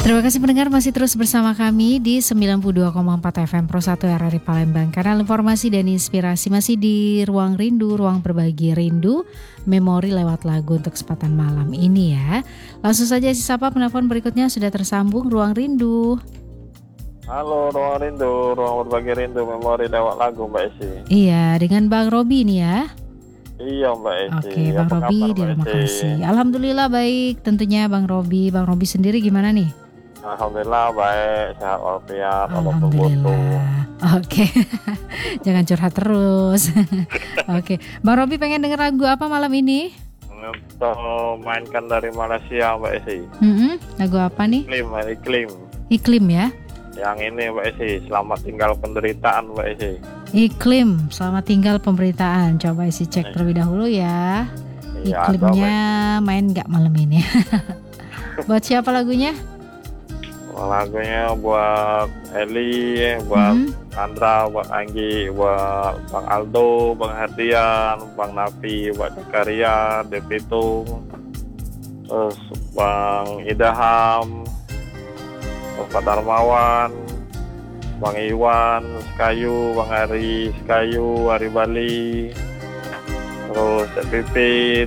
Terima kasih pendengar masih terus bersama kami di 92,4 FM Pro 1 RRI Palembang. Kanal informasi dan inspirasi masih di Ruang Rindu, ruang berbagi rindu, memori lewat lagu untuk kesempatan malam ini ya. Langsung saja sapa penelpon berikutnya sudah tersambung Ruang Rindu. Halo, Ruang Rindu, ruang berbagi rindu, memori lewat lagu Mbak Esi. Iya, dengan Bang Robi nih ya. Iya Mbak Esi. Oke, Bang Robi terima kasih. Alhamdulillah baik tentunya Bang Robi. Bang Robi sendiri gimana nih? Alhamdulillah baik, sehat walafiat, Alhamdulillah. Oke, jangan curhat terus. Oke, Bang Robi pengen denger lagu apa malam ini? Untuk mainkan dari Malaysia Mbak Esi. Lagu apa nih? Iklim. Iklim ya? Yang ini Mbak Esi, Selamat Tinggal Penderitaan Mbak Esi. Iklim, Selamat Tinggal Penderitaan. Coba isi cek terlebih dahulu ya. Iklimnya main nggak malam ini? Buat siapa lagunya? Lagunya buat Eli, buat Andra, buat Anggi, buat Bang Aldo, Bang Herdian, Bang Nafi, buat Zakaria, Depitung, terus Bang Idaham, Bapak Darmawan, Bang Iwan, Sekayu, Bang Ari, Sekayu, Ari Bali, terus Pipit,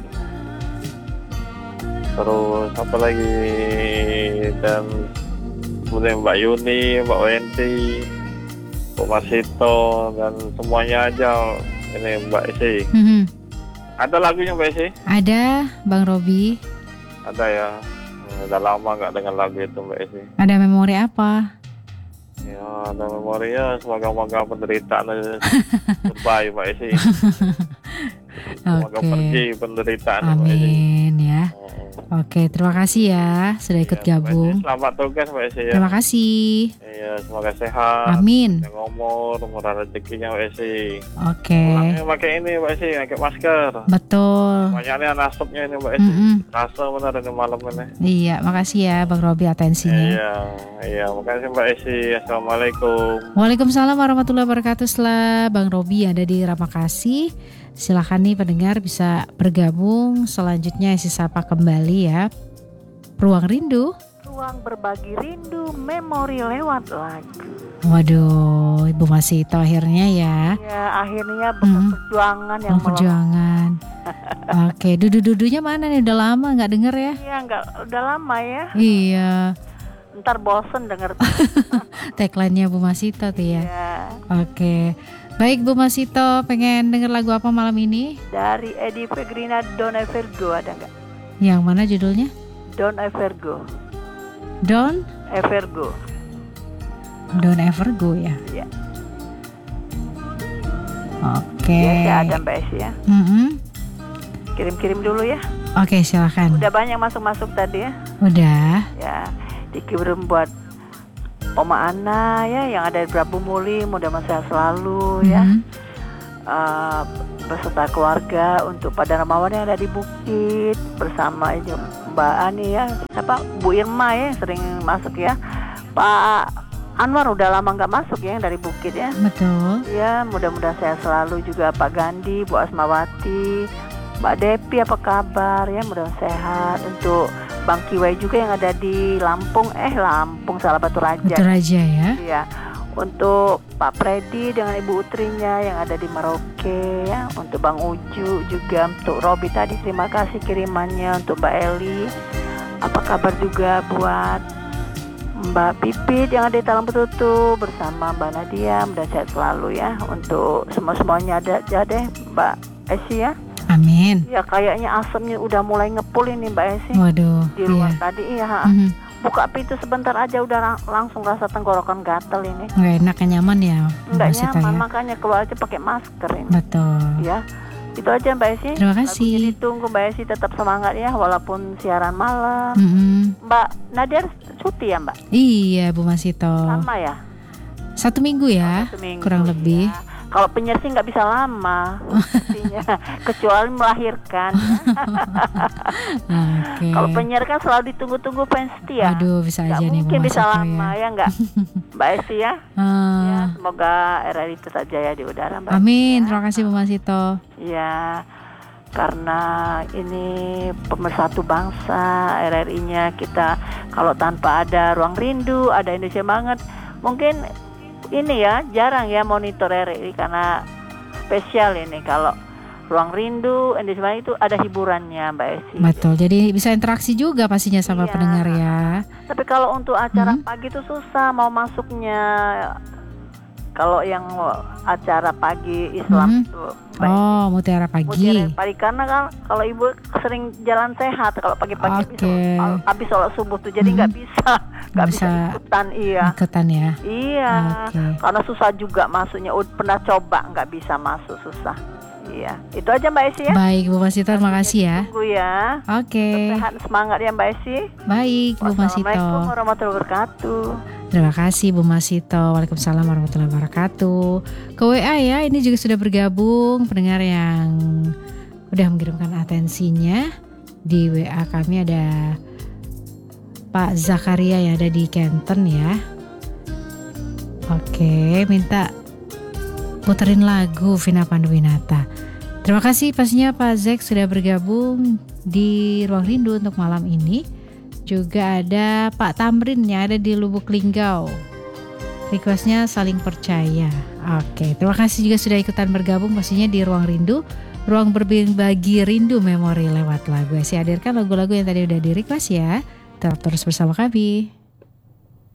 terus apa lagi, dan kemudian Mbak Yuni, Mbak Wenti, Mbak Masito, dan semuanya aja ini Mbak Esi. Ada lagunya Mbak Esi? Ada, Bang Robi. Ada ya. Udah lama nggak dengar lagu itu Mbak Esi. Ada memori apa? Ya, ada memorinya. Semoga penderitaan goodbye Mbak Esi. Semoga pergi penderitaan Mbak Esi. Amin ya. Oke, terima kasih ya sudah ikut gabung. Selamat tugas Mbak Esi ya. Terima kasih. Iya, semoga sehat. Amin. Yang umur, murah rezekinya Mbak Esi. Oke. Pulangnya pakai ini Mbak Esi, pakai masker. Betul. Banyaknya nasabnya ini Mbak Esi. Rasa benar ini malam ini. Iya, makasih ya Bang Robi atensinya. Iya, makasih Mbak Esi. Assalamualaikum. Waalaikumsalam warahmatullahi wabarakatuh. Setelah Bang Robi ada di Ramakasih, silakan nih pendengar bisa bergabung. Selanjutnya isi sapa kembali ya. Ruang Rindu. Ruang berbagi rindu, memori lewat lagu. Waduh, Ibu Masito akhirnya ya. Ya, akhirnya perjuangan yang perjuangan. Oke, dudu-dudunya mana nih? Udah lama nggak denger ya? Iya, udah lama ya. Iya. Ntar bosen denger. Tagline-nya Bu Masito tuh ya. Iya. Oke. Baik Bu Masito, pengen denger lagu apa malam ini? Dari Eddie Fegrina, Don't Ever Go, ada nggak? Yang mana judulnya? Don't Ever Go. Don't Ever Go. Don't Ever Go ya? Iya. Oke. Ya, ada Mbak Esi ya. Kirim-kirim dulu ya. Oke, silakan. Udah banyak masuk-masuk tadi ya. Udah. Ya, dikirim buat Oma Ana ya, yang ada di Prabu Muli, mudah-mudahan sehat selalu ya. Beserta keluarga, untuk pada Ramawan yang ada di Bukit, bersama ini Mbak Ani ya, Bu Irma ya, sering masuk ya. Pak Anwar udah lama nggak masuk ya, yang dari Bukit ya. Betul. Ya, mudah-mudahan sehat selalu juga Pak Gandhi, Bu Asmawati, Mbak Depi, apa kabar ya, mudah-mudahan sehat. Untuk Bang Kiwai juga yang ada di Lampung, salah Batu Raja. Batu Raja ya. Iya. Untuk Pak Predi dengan Ibu Utrinya yang ada di Merauke ya. Untuk Bang Uju juga, untuk Robi tadi terima kasih kirimannya. Untuk Mbak Eli, apa kabar juga buat Mbak Pipit yang ada di Talang Betutu, bersama Mbak Nadia, mudah sehat selalu ya. Untuk semua-semuanya ada aja deh Mbak Esi ya. Amin. Ya, kayaknya asamnya udah mulai ngepul ini Mbak Esi. Waduh. Di luar tadi ya. Buka pintu sebentar aja udah langsung rasa tenggorokan gatel ini. Nggak enak, nyaman ya? Nggak nyaman, makanya keluar aja pakai masker ini. Betul. Ya, itu aja Mbak Esi. Terima kasih. Jadi tunggu Mbak Esi tetap semangat ya, walaupun siaran malam. Mbak Nadia cuti ya Mbak? Iya Bu Masito. Sama ya? 1 minggu ya, 1 minggu, kurang lebih. Ya. Kalau penyiar sih nggak bisa lama, kecuali melahirkan. Okay. Kalau penyiar kan selalu ditunggu-tunggu fans setia. Aduh, bisa gak aja nih. Mungkin bisa lama ya nggak, Mbak Esi ya. Ya, semoga RRI tetap jaya di udara Mbak. Amin. Terima kasih Bu Masito. Ya, karena ini pemersatu bangsa, RRI-nya kita Kalau tanpa ada Ruang Rindu, ada Indonesia Banget, mungkin ini ya jarang ya monitor RRI karena spesial ini. Kalau Ruang Rindu, Indonesia Banget itu ada hiburannya Mbak Esi. Betul, jadi bisa interaksi juga pastinya sama Iya. pendengar ya. Tapi kalau untuk acara pagi itu susah mau masuknya. Kalau yang acara pagi Islam itu Mbak Esi. Oh, Mutiara Pagi. Mutiara Pagi karena kan kalau ibu sering jalan sehat kalau pagi-pagi Oke. habis sholat subuh tuh jadi nggak bisa ikutan Ikutan ya. iya Oke. karena susah juga masuknya. Pernah coba nggak bisa masuk, susah. Iya, itu aja Mbak Esi ya. Baik Bu Masito, makasih ya. Tunggu ya. Oke. Sehat semangat ya Mbak Esi. Baik Bu Masito. Wassalamualaikum warahmatullahi wabarakatuh. Terima kasih Bu Masito. Waalaikumsalam warahmatullahi wabarakatuh. Ke WA ya, ini juga sudah bergabung pendengar yang udah mengirimkan atensinya. Di WA kami ada Pak Zakaria yang ada di Kenten ya. Oke, minta puterin lagu Vina Panduwinata. Terima kasih pastinya Pak Zek sudah bergabung di Ruang Rindu untuk malam ini. Juga ada Pak Tamrin yang ada di Lubuk Linggau. Requestnya Saling Percaya. Oke, terima kasih juga sudah ikutan bergabung pastinya di Ruang Rindu. Ruang berbagi rindu memori lewat lagu. Saya hadirkan lagu-lagu yang tadi udah di request ya. Tetap terus bersama kami.